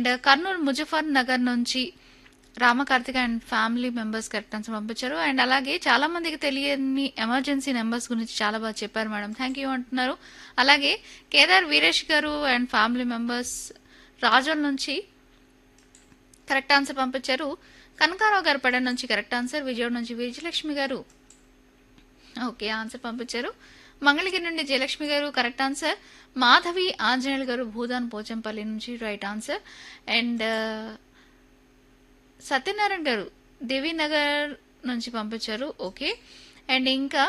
And Kurnool Muzaffar Nagar నుంచి Ramakarthika and family members correct answer పంపించారు. And అలాగే చాలా మందికి తెలియని ఎమర్జెన్సీ నెంబర్స్ గురించి చాలా బాగా చెప్పారు మేడం, థ్యాంక్ యూ అంటున్నారు. అలాగే కేదార్ వీరేష్ గారు అండ్ ఫ్యామిలీ మెంబర్స్ రాజోల్ నుంచి కరెక్ట్ ఆన్సర్ పంపించారు. కనకారావు గారు పడన్ నుంచి కరెక్ట్ ఆన్సర్. విజయవాడ నుంచి విజయలక్ష్మి గారు ఓకే ఆన్సర్ పంపించారు. మంగళగిరి నుండి జయలక్ష్మి గారు కరెక్ట్ ఆన్సర్. మాధవి ఆంజనేయులు గారు భూదాన్ పోచంపల్లి నుంచి రైట్ ఆన్సర్. అండ్ సత్యనారాయణ గారు దేవీనగర్ నుంచి పంపించారు ఓకే. అండ్ ఇంకా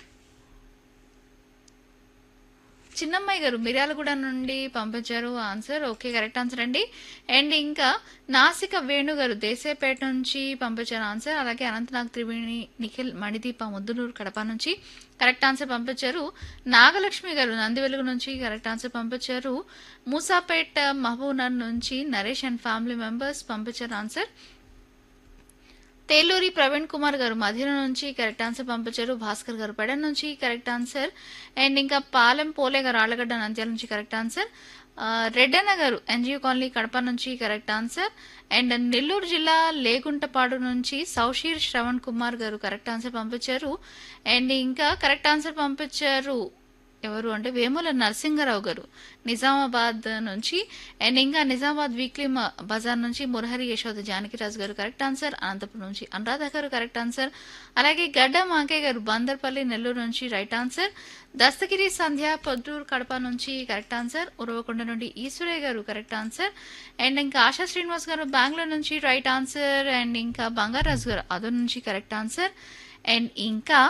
చిన్నమ్మాయి గారు మిర్యాలగూడ నుండి పంపించారు ఆన్సర్ ఓకే కరెక్ట్ ఆన్సర్ అండి. అండ్ ఇంకా నాసిక వేణు గారు దేశాయపేట నుంచి పంపించారు ఆన్సర్. అలాగే అనంతనాగ్ త్రివేణి నిఖిల్ మణిదీప ముద్దునూరు కడప నుంచి కరెక్ట్ ఆన్సర్ పంపించారు. నాగలక్ష్మి గారు నందివెలుగు నుంచి కరెక్ట్ ఆన్సర్ పంపించారు. మూసాపేట్ మహబూబ్నగర్ నుంచి నరేష్ అండ్ ఫ్యామిలీ మెంబర్స్ పంపించారు ఆన్సర్. తేలూరి ప్రవీణ్ కుమార్ గారు మధ్యన నుంచి కరెక్ట్ ఆన్సర్ పంపించారు. భాస్కర్ గారు పెడన్ నుంచి కరెక్ట్ ఆన్సర్. అండ్ ఇంకా పాలెం పోలే గారు ఆళ్లగడ్డ నంద్యాల నుంచి కరెక్ట్ ఆన్సర్. రెడ్డన్న గారు ఎన్జిఓ కాలనీ కడప నుంచి కరెక్ట్ ఆన్సర్. అండ్ నెల్లూరు జిల్లా లేగుంటపాడు నుంచి సౌషీర్ శ్రవణ్ కుమార్ గారు కరెక్ట్ ఆన్సర్ పంపించారు. అండ్ ఇంకా కరెక్ట్ ఆన్సర్ పంపించారు ఎవరు అంటే వేముల నరసింగరావు గారు నిజామాబాద్ నుంచి. అండ్ ఇంకా నిజామాబాద్ వీక్లీ బజార్ నుంచి మురహరి యశోద జానకిరాజు గారు కరెక్ట్ ఆన్సర్. అనంతపురం నుంచి అనురాధ గారు కరెక్ట్ ఆన్సర్. అలాగే గడ్డ మాకే గారు బందర్పల్లి నెల్లూరు నుంచి రైట్ ఆన్సర్. దస్తగిరి సంధ్య పొద్దుటూరు కడప నుంచి కరెక్ట్ ఆన్సర్. ఉరవకొండ నుండి ఈశ్వరయ్య గారు కరెక్ట్ ఆన్సర్. అండ్ ఇంకా ఆశా శ్రీనివాస్ గారు బెంగళూరు నుంచి రైట్ ఆన్సర్. అండ్ ఇంకా బంగారాజు గారు అదర్ నుంచి కరెక్ట్ ఆన్సర్. అండ్ ఇంకా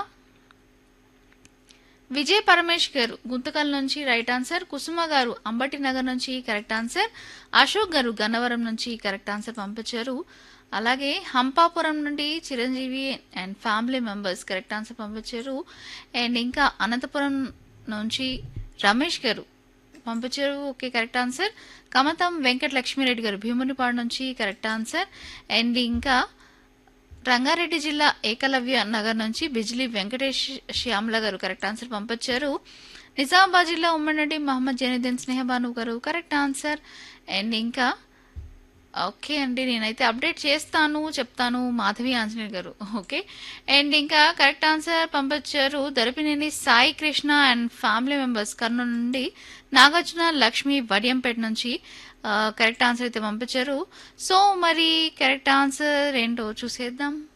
విజయ్ పరమేష్ గారు గుంతకల్ నుంచి రైట్ ఆన్సర్. కుసుమ గారు అంబటి నగర్ నుంచి కరెక్ట్ ఆన్సర్. అశోక్ గారు గన్నవరం నుంచి కరెక్ట్ ఆన్సర్ పంపించారు. అలాగే హంపాపురం నుండి Chiranjeevi and family members correct answer పంపించారు. అండ్ ఇంకా అనంతపురం నుంచి రమేష్ గారు పంపించారు okay correct answer. Kamatham Venkata Lakshmi Reddy గారు భీమునిపాడు నుంచి కరెక్ట్ ఆన్సర్. అండ్ ఇంకా రంగారెడ్డి జిల్లా ఏకలవ్య నగర్ నుంచి బిజ్లీ వెంకటేష్ శ్యామల గారు కరెక్ట్ ఆన్సర్ పంపించారు. నిజామాబాద్ జిల్లా ఉమ్మడి మహమ్మద్ జైనుద్దీన్ స్నేహబాను గారు కరెక్ట్ ఆన్సర్. అండ్ ఇంకా ఓకే అండి నేనైతే అప్డేట్ చేస్తాను చెప్తాను మాధవి ఆంజనేయులు గారు ఓకే. అండ్ ఇంకా కరెక్ట్ ఆన్సర్ పంపించారు Daripineni Sai Krishna and family members Kurnool నుండి. నాగార్జున లక్ష్మి వడియంపేట నుంచి కరెక్ట్ ఆన్సర్ అయితే పంపించారు. సో మరి కరెక్ట్ ఆన్సర్ ఏంటో చూసేద్దాం.